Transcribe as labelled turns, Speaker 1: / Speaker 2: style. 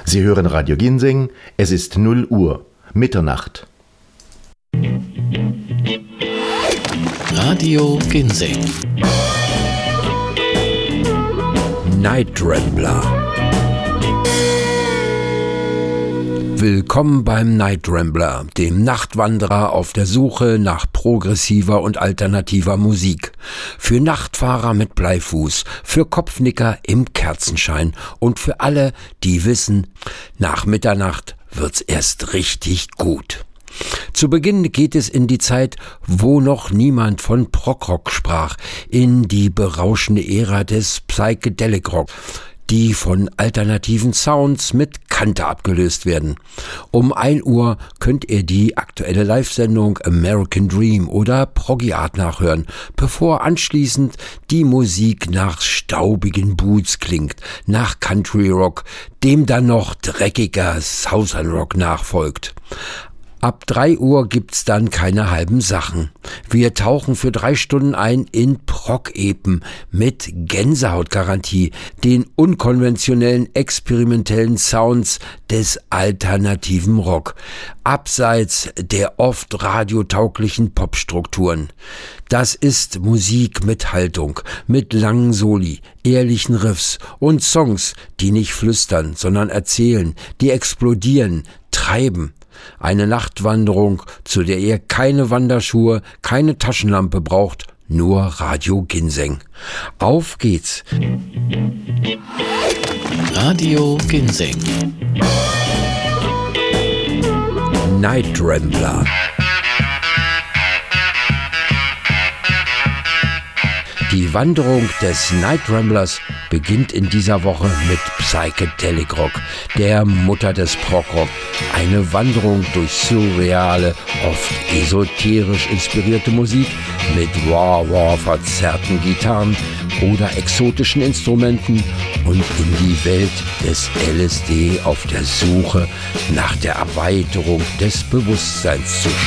Speaker 1: Sie hören Radio Ginseng, es ist 0 Uhr, Mitternacht.
Speaker 2: Radio Ginseng.
Speaker 3: Night Rambler. Willkommen beim Night Rambler, dem Nachtwanderer auf der Suche nach progressiver und alternativer Musik. Für Nachtfahrer mit Bleifuß, für Kopfnicker im Kerzenschein und für alle, die wissen, nach Mitternacht wird's erst richtig gut. Zu Beginn geht es in die Zeit, wo noch niemand von Prog-Rock sprach, in die berauschende Ära des Psychedelic Rock, die von alternativen Sounds mit Kante abgelöst werden. Um 1 Uhr könnt ihr die aktuelle Live-Sendung American Dream oder Proggy Art nachhören, bevor anschließend die Musik nach staubigen Boots klingt, nach Country Rock, dem dann noch dreckiger Southern Rock nachfolgt. Ab 3 Uhr gibt's dann keine halben Sachen. Wir tauchen für 3 Stunden ein in Prog-Epen mit Gänsehautgarantie, den unkonventionellen, experimentellen Sounds des alternativen Rock, abseits der oft radiotauglichen Popstrukturen. Das ist Musik mit Haltung, mit langen Soli, ehrlichen Riffs und Songs, die nicht flüstern, sondern erzählen, die explodieren, treiben. Eine Nachtwanderung, zu der ihr keine Wanderschuhe, keine Taschenlampe braucht, nur Radio Ginseng. Auf geht's!
Speaker 2: Radio Ginseng.
Speaker 3: Night Rambler. Die Wanderung des Night Ramblers beginnt in dieser Woche mit Psychedelic Rock, der Mutter des Prog-Rock. Eine Wanderung durch surreale, oft esoterisch inspirierte Musik mit wah-wah verzerrten Gitarren oder exotischen Instrumenten und in die Welt des LSD auf der Suche nach der Erweiterung des Bewusstseins zu